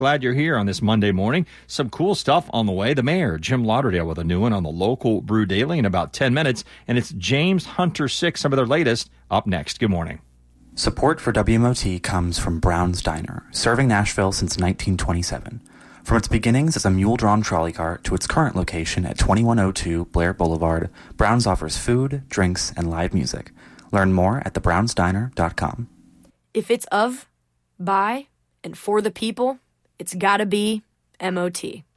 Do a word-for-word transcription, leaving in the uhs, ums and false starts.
Glad you're here on this Monday morning. Some cool stuff on the way. The mayor, Jim Lauderdale, with a new one on the local Brew Daily in about ten minutes. And it's James Hunter six, some of their latest, up next. Good morning. Support for W M O T comes from Brown's Diner, serving Nashville since nineteen twenty-seven. From its beginnings as a mule-drawn trolley cart to its current location at twenty-one oh two Blair Boulevard, Brown's offers food, drinks, and live music. Learn more at the browns diner dot com. If it's of, by, and for the people, it's gotta be M O T.